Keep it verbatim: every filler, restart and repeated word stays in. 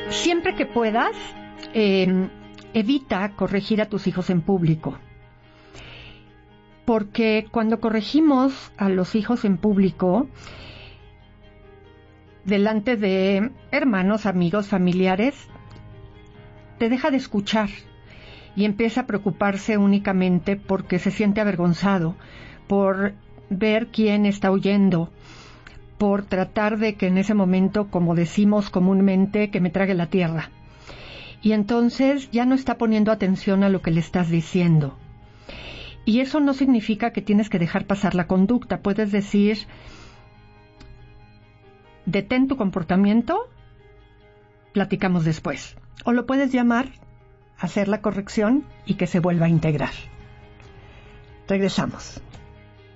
Siempre que puedas, eh, evita corregir a tus hijos en público. Porque cuando corregimos a los hijos en público, delante de hermanos, amigos, familiares, te deja de escuchar y empieza a preocuparse únicamente porque se siente avergonzado, por ver quién está huyendo, por tratar de que en ese momento, como decimos comúnmente, que me trague la tierra. Y entonces ya no está poniendo atención a lo que le estás diciendo. Y eso no significa que tienes que dejar pasar la conducta. Puedes decir, detén tu comportamiento, platicamos después. O lo puedes llamar, hacer la corrección y que se vuelva a integrar. Regresamos.